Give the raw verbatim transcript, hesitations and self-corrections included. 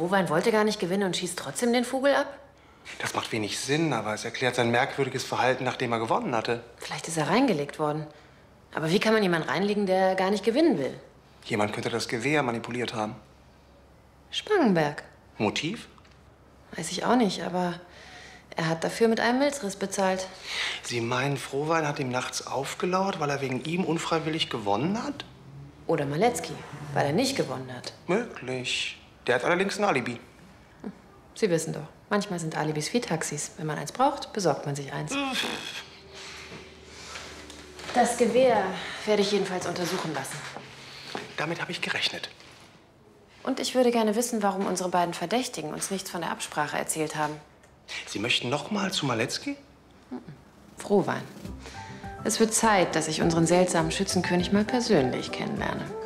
Frohwein wollte gar nicht gewinnen und schießt trotzdem den Vogel ab? Das macht wenig Sinn, aber es erklärt sein merkwürdiges Verhalten, nachdem er gewonnen hatte. Vielleicht ist er reingelegt worden. Aber wie kann man jemanden reinlegen, der gar nicht gewinnen will? Jemand könnte das Gewehr manipuliert haben. Spangenberg. Motiv? Weiß ich auch nicht, aber er hat dafür mit einem Milzriss bezahlt. Sie meinen, Frohwein hat ihm nachts aufgelauert, weil er wegen ihm unfreiwillig gewonnen hat? Oder Maletzki, weil er nicht gewonnen hat. Möglich. Der hat allerdings ein Alibi. Hm. Sie wissen doch, manchmal sind Alibis wie Taxis. Wenn man eins braucht, besorgt man sich eins. Das Gewehr werde ich jedenfalls untersuchen lassen. Damit habe ich gerechnet. Und ich würde gerne wissen, warum unsere beiden Verdächtigen uns nichts von der Absprache erzählt haben. Sie möchten noch mal zu Maletzki? Frohwein. Es wird Zeit, dass ich unseren seltsamen Schützenkönig mal persönlich kennenlerne.